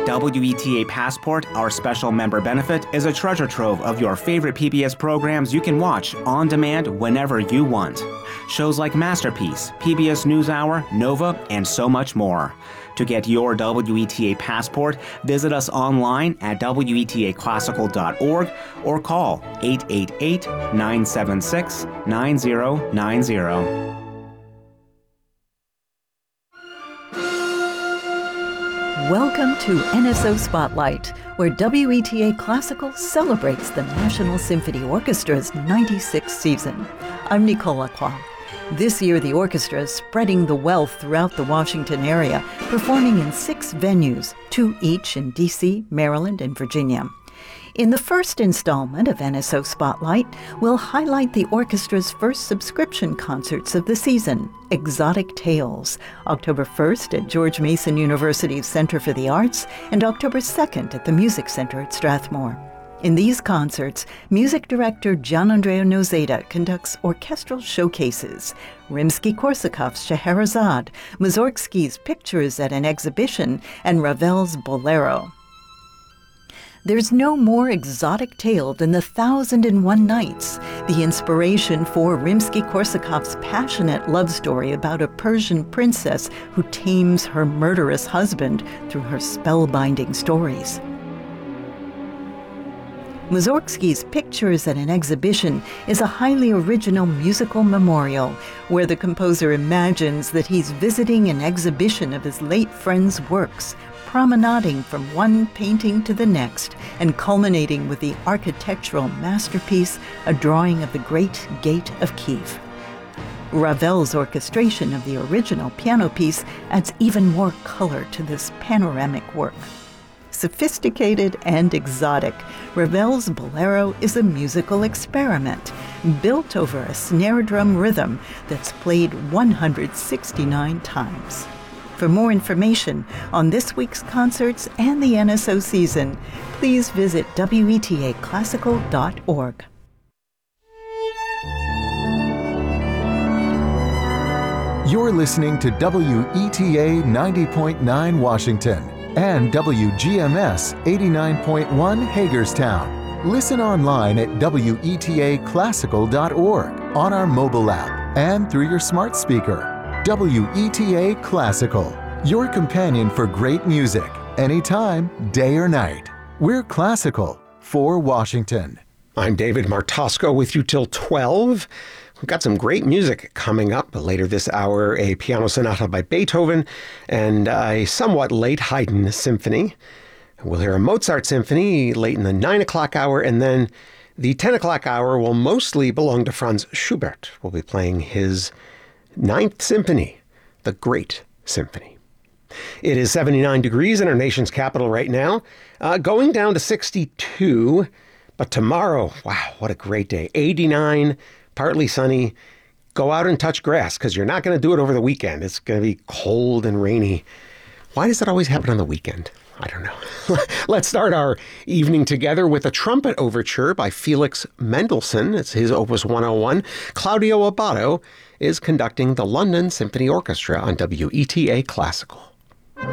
WETA Passport, our special member benefit, is a treasure trove of your favorite PBS programs you can watch on demand whenever you want. Shows like Masterpiece, PBS NewsHour, Nova, and so much more. To get your WETA Passport, visit us online at WETAClassical.org or call 888-976-9090. Welcome to NSO Spotlight, where WETA Classical celebrates the National Symphony Orchestra's 96th season. I'm Nicole Lacroix. This year, the orchestra is spreading the wealth throughout the Washington area, performing in 6 venues, 2 each in D.C., Maryland, and Virginia. In the first installment of NSO Spotlight, we'll highlight the orchestra's first subscription concerts of the season, Exotic Tales, October 1st at George Mason University's Center for the Arts and October 2nd at the Music Center at Strathmore. In these concerts, music director Gianandrea Nozeda conducts orchestral showcases, Rimsky-Korsakov's Scheherazade, Mussorgsky's Pictures at an Exhibition, and Ravel's Bolero. There's no more exotic tale than The 1001 Nights, the inspiration for Rimsky-Korsakov's passionate love story about a Persian princess who tames her murderous husband through her spellbinding stories. Mussorgsky's Pictures at an Exhibition is a highly original musical memorial where the composer imagines that he's visiting an exhibition of his late friend's works, promenading from one painting to the next and culminating with the architectural masterpiece, a drawing of the Great Gate of Kiev. Ravel's orchestration of the original piano piece adds even more color to this panoramic work. Sophisticated and exotic, Ravel's Bolero is a musical experiment built over a snare drum rhythm that's played 169 times. For more information on this week's concerts and the NSO season, please visit WETAClassical.org. You're listening to WETA 90.9 Washington and WGMS 89.1 Hagerstown. Listen online at WETAClassical.org, on our mobile app, and through your smart speaker. WETA Classical, your companion for great music, anytime, day or night. We're classical for Washington. I'm David Martosco with you till 12. We've got some great music coming up later this hour, a piano sonata by Beethoven and a somewhat late Haydn symphony. We'll hear a Mozart symphony late in the 9 o'clock hour, and then the 10 o'clock hour will mostly belong to Franz Schubert. We'll be playing his 9th Symphony, the Great Symphony. It is 79 degrees in our nation's capital right now, going down to 62, but tomorrow, wow, what a great day. 89, partly sunny. Go out and touch grass, because you're not going to do it over the weekend. It's going to be cold and rainy. Why does it always happen on the weekend? I don't know. Let's start our evening together with a trumpet overture by Felix Mendelssohn. It's his Opus 101. Claudio Abbado is conducting the London Symphony Orchestra on WETA Classical.